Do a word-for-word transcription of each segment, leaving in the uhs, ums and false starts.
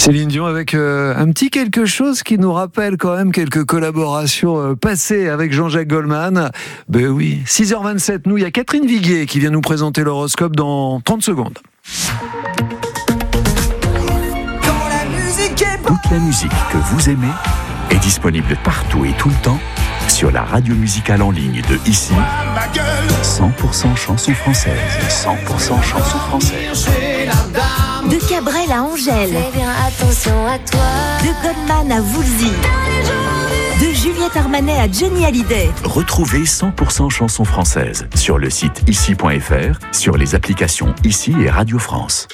Céline Dion avec euh, un petit quelque chose qui nous rappelle quand même quelques collaborations euh, passées avec Jean-Jacques Goldman. Ben oui, six heures vingt-sept, nous, il y a Catherine Viguier qui vient nous présenter l'horoscope dans trente secondes. Toute la musique que vous aimez est disponible partout et tout le temps sur la radio musicale en ligne de ici. cent pour cent chansons françaises. cent pour cent chansons françaises. De Cabrel à Angèle. Fais bien attention à toi. De Goldman à Woolsey. De Juliette Armanet à Johnny Hallyday. Retrouvez cent pour cent chansons françaises sur le site ici point f r, sur les applications Ici et Radio France.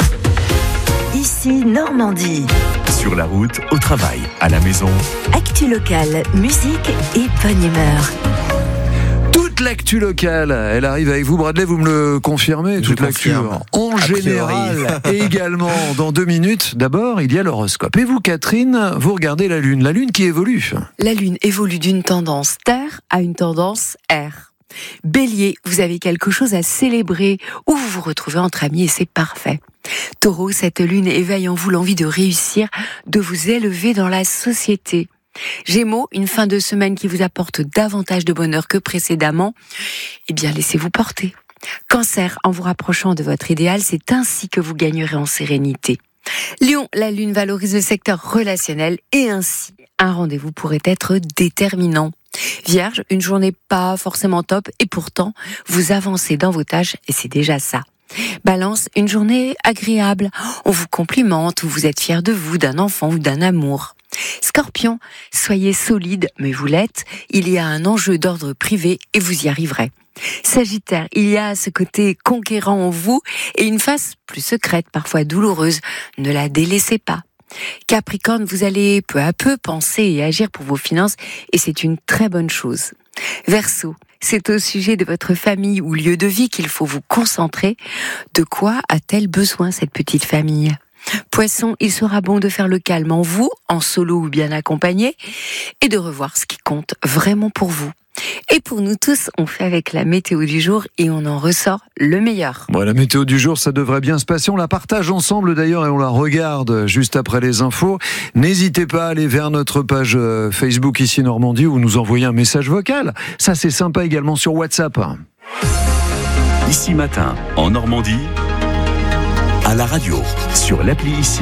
Ici Normandie. Sur la route, au travail, à la maison. Actu locale, musique et bonne humeur. Toute l'actu locale, elle arrive avec vous, Bradley, vous me le confirmez. Toute l'actu en général et également dans deux minutes. D'abord, il y a l'horoscope. Et vous, Catherine, vous regardez la Lune, la Lune qui évolue. La Lune évolue d'une tendance terre à une tendance air. Bélier, vous avez quelque chose à célébrer ou vous vous retrouvez entre amis et c'est parfait. Taureau, cette lune éveille en vous l'envie de réussir, de vous élever dans la société. Gémeaux, une fin de semaine qui vous apporte davantage de bonheur que précédemment, eh bien laissez-vous porter. Cancer, en vous rapprochant de votre idéal, c'est ainsi que vous gagnerez en sérénité. Lion, la lune valorise le secteur relationnel et ainsi, un rendez-vous pourrait être déterminant. Vierge, une journée pas forcément top et pourtant, vous avancez dans vos tâches et c'est déjà ça. Balance, une journée agréable, on vous complimente ou vous êtes fier de vous, d'un enfant ou d'un amour. Scorpion, soyez solide, mais vous l'êtes, il y a un enjeu d'ordre privé et vous y arriverez. Sagittaire, il y a ce côté conquérant en vous et une face plus secrète, parfois douloureuse, ne la délaissez pas. Capricorne, vous allez peu à peu penser et agir pour vos finances et c'est une très bonne chose. Verseau, c'est au sujet de votre famille ou lieu de vie qu'il faut vous concentrer. De quoi a-t-elle besoin cette petite famille ? Poisson, il sera bon de faire le calme en vous, en solo ou bien accompagné, et de revoir ce qui compte vraiment pour vous. Et pour nous tous, on fait avec la météo du jour et on en ressort le meilleur. Bon, la météo du jour, ça devrait bien se passer. On la partage ensemble d'ailleurs et on la regarde juste après les infos. N'hésitez pas à aller vers notre page Facebook Ici Normandie ou nous envoyer un message vocal. Ça, c'est sympa également sur WhatsApp. Ici matin, en Normandie, à la radio, sur l'appli Ici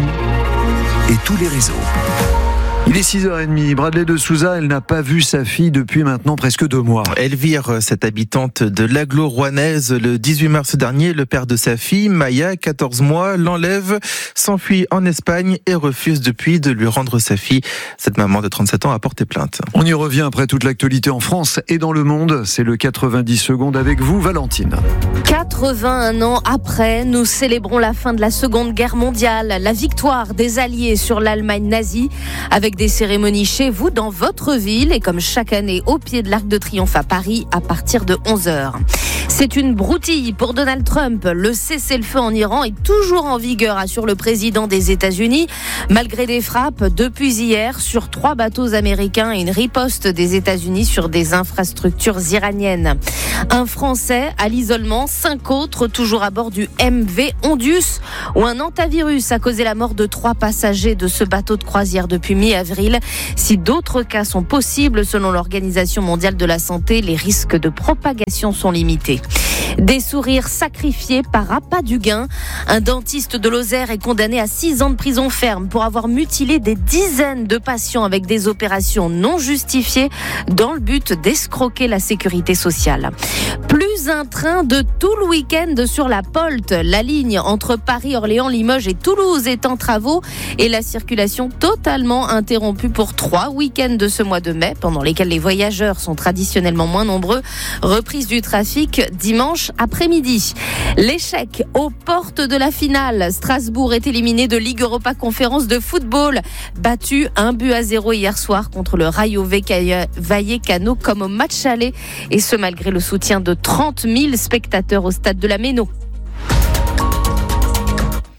et tous les réseaux. Il est six heures trente, Bradley de Souza, elle n'a pas vu sa fille depuis maintenant presque deux mois. Elvire, cette habitante de l'Agglo rouennaise, le dix-huit mars dernier, le père de sa fille, Maya, quatorze mois, l'enlève, s'enfuit en Espagne et refuse depuis de lui rendre sa fille. Cette maman de trente-sept ans a porté plainte. On y revient après toute l'actualité en France et dans le monde. C'est le quatre-vingt-dix secondes avec vous, Valentine. quatre-vingt-un ans après, nous célébrons la fin de la Seconde Guerre mondiale, la victoire des Alliés sur l'Allemagne nazie, avec des cérémonies chez vous, dans votre ville, et comme chaque année au pied de l'Arc de Triomphe à Paris, à partir de onze heures. C'est une broutille pour Donald Trump. Le cessez-le-feu en Iran est toujours en vigueur, assure le président des États-Unis, malgré des frappes depuis hier sur trois bateaux américains et une riposte des États-Unis sur des infrastructures iraniennes. Un Français à l'isolement, cinq autres toujours à bord du M V Ondius, où un hantavirus a causé la mort de trois passagers de ce bateau de croisière depuis mi-avril. Si d'autres cas sont possibles, selon l'Organisation mondiale de la santé, les risques de propagation sont limités. Des sourires sacrifiés par appât du gain. Un dentiste de Lozère est condamné à six ans de prison ferme pour avoir mutilé des dizaines de patients avec des opérations non justifiées dans le but d'escroquer la sécurité sociale. Plus un train de tout le week-end sur la Polte. La ligne entre Paris, Orléans, Limoges et Toulouse est en travaux et la circulation totalement interrompue pour trois week-ends de ce mois de mai, pendant lesquels les voyageurs sont traditionnellement moins nombreux. Reprise du trafic dimanche après-midi. L'échec aux portes de la finale. Strasbourg est éliminé de Ligue Europa Conférence de football. Battu un but à zéro hier soir contre le Rayo Vallecano comme au match aller. Et ce malgré le soutien de trente mille spectateurs au stade de la Méno.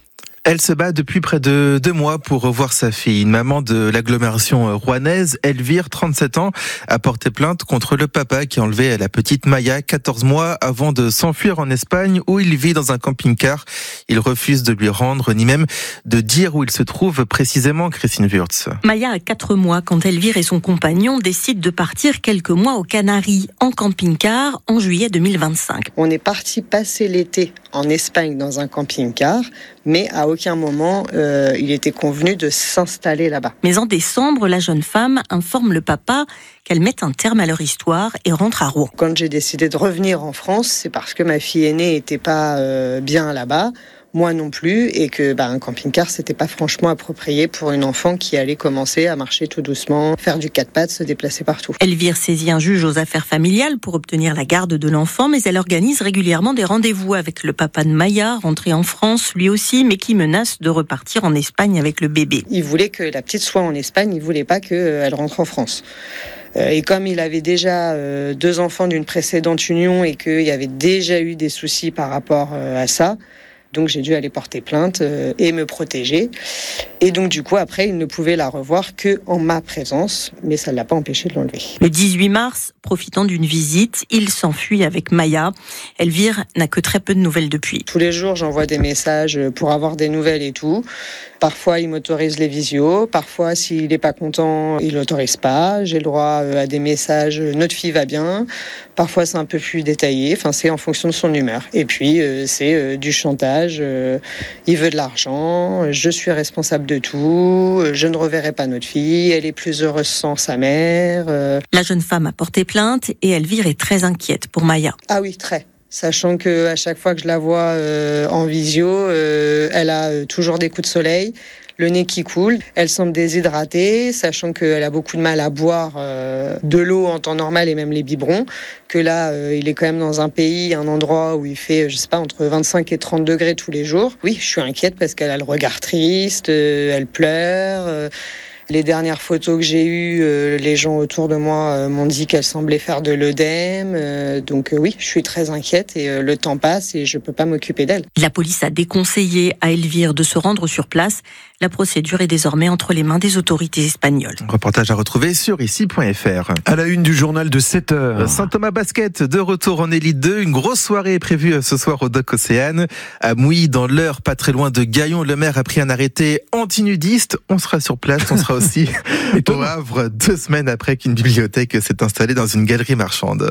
Elle se bat depuis près de deux mois pour revoir sa fille. Une maman de l'agglomération rouennaise, Elvire, trente-sept ans, a porté plainte contre le papa qui a enlevé la petite Maya, quatorze mois, avant de s'enfuir en Espagne où il vit dans un camping-car. Il refuse de lui rendre ni même de dire où il se trouve précisément, Christine Wurtz. Maya a quatre mois quand Elvire et son compagnon décident de partir quelques mois aux Canaries, en camping-car, en juillet deux mille vingt-cinq. On est parti passer l'été en Espagne dans un camping-car, mais à aucun moment euh, il était convenu de s'installer là-bas. Mais en décembre, la jeune femme informe le papa qu'elle met un terme à leur histoire et rentre à Rouen. Quand j'ai décidé de revenir en France, c'est parce que ma fille aînée n'était pas euh, bien là-bas, moi non plus, et que bah, un camping-car, c'était pas franchement approprié pour une enfant qui allait commencer à marcher tout doucement, faire du quatre pattes, se déplacer partout. Elvire saisit un juge aux affaires familiales pour obtenir la garde de l'enfant, mais elle organise régulièrement des rendez-vous avec le papa de Maya, rentré en France lui aussi, mais qui menace de repartir en Espagne avec le bébé. Il voulait que la petite soit en Espagne, il voulait pas qu'elle rentre en France. Et comme il avait déjà euh, deux enfants d'une précédente union et qu'il y avait déjà eu des soucis par rapport euh, à ça, donc j'ai dû aller porter plainte euh, et me protéger. Et donc du coup après il ne pouvait la revoir que en ma présence, mais ça ne l'a pas empêché de l'enlever. Le dix-huit mars, profitant d'une visite, il s'enfuit avec Maya. Elvire n'a que très peu de nouvelles depuis. Tous les jours j'envoie des messages pour avoir des nouvelles et tout. Parfois il m'autorise les visios, parfois s'il n'est pas content il l'autorise pas. J'ai le droit à des messages notre fille va bien. Parfois c'est un peu plus détaillé, enfin c'est en fonction de son humeur. Et puis euh, c'est euh, du chantage, euh, il veut de l'argent, je suis responsable de tout, je ne reverrai pas notre fille, elle est plus heureuse sans sa mère. Euh... La jeune femme a porté plainte et Elvire est très inquiète pour Maya. Ah oui, très. Sachant que à chaque fois que je la vois euh, en visio, euh, elle a euh, toujours des coups de soleil, le nez qui coule, elle semble déshydratée, sachant qu'elle a beaucoup de mal à boire euh, de l'eau en temps normal et même les biberons, que là euh, il est quand même dans un pays, un endroit où il fait, je sais pas, entre vingt-cinq et trente degrés tous les jours. Oui, je suis inquiète parce qu'elle a le regard triste, euh, elle pleure. Euh, Les dernières photos que j'ai eues, euh, les gens autour de moi euh, m'ont dit qu'elle semblait faire de l'œdème. Euh, donc euh, oui, je suis très inquiète et euh, le temps passe et je peux pas m'occuper d'elle. La police a déconseillé à Elvire de se rendre sur place. La procédure est désormais entre les mains des autorités espagnoles. Reportage à retrouver sur ici point f r. À la une du journal de sept heures. Saint-Thomas Basket, de retour en élite deux. Une grosse soirée est prévue ce soir au Dock Océane. À Mouilly, dans l'Eure, pas très loin de Gaillon, le maire a pris un arrêté anti-nudiste. On sera sur place, on sera aussi au Havre, deux semaines après qu'une bibliothèque s'est installée dans une galerie marchande.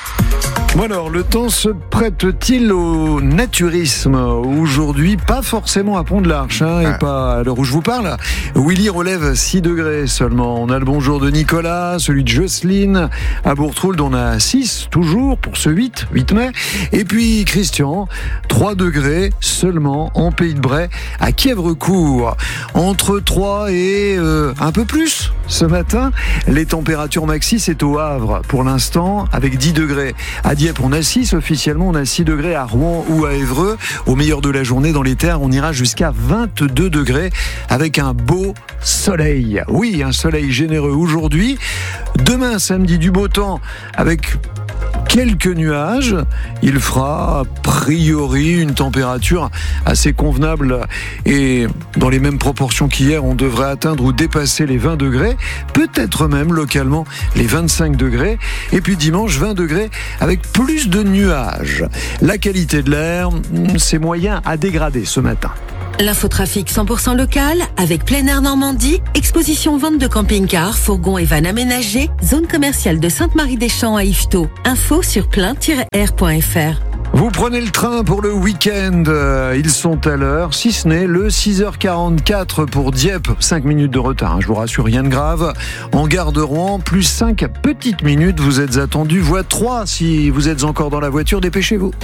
Bon alors, le temps se prête-t-il au naturisme aujourd'hui? Pas forcément à Pont-de-l'Arche, hein, ah. et pas à l'heure où je vous parle. Willy relève six degrés seulement. On a le bonjour de Nicolas, celui de Jocelyne. À Bourtrould, on a six toujours pour ce huit mai. Et puis Christian, trois degrés seulement en Pays de Bray, à Kièvrecourt. Entre trois et euh, un peu plus ce matin. Les températures maxi, c'est au Havre pour l'instant, avec dix degrés. À Dieppe, on a six officiellement, on a six degrés à Rouen ou à Évreux. Au meilleur de la journée, dans les terres, on ira jusqu'à vingt-deux degrés avec un beau soleil. Oui, un soleil généreux aujourd'hui. Demain, samedi, du beau temps avec quelques nuages. Il fera a priori une température assez convenable et dans les mêmes proportions qu'hier, on devrait atteindre ou dépasser les vingt degrés, peut-être même localement les vingt-cinq degrés. Et puis dimanche, vingt degrés avec plus de nuages. La qualité de l'air, c'est moyen à dégrader ce matin. L'infotrafic cent pour cent local avec Plein Air Normandie, exposition vente de camping-cars, fourgons et vannes aménagés, zone commerciale de Sainte-Marie-des-Champs à Yvetot. Info sur plein tiret air point f r. Vous prenez le train pour le week-end, ils sont à l'heure, si ce n'est le six heures quarante-quatre pour Dieppe, cinq minutes de retard, je vous rassure, rien de grave. En gare de Rouen, plus cinq petites minutes, vous êtes attendus, voie trois si vous êtes encore dans la voiture, dépêchez-vous.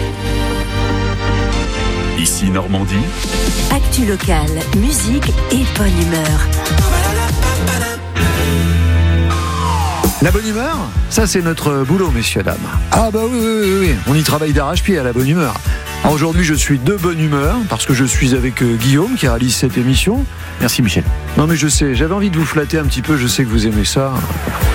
Ici Normandie. Actu local, musique et bonne humeur. La bonne humeur, ça c'est notre boulot, messieurs, dames. Ah bah oui, oui, oui, oui. On y travaille d'arrache-pied à la bonne humeur. Alors aujourd'hui, je suis de bonne humeur parce que je suis avec euh, Guillaume qui réalise cette émission. Merci Michel. Non mais je sais, j'avais envie de vous flatter un petit peu, je sais que vous aimez ça.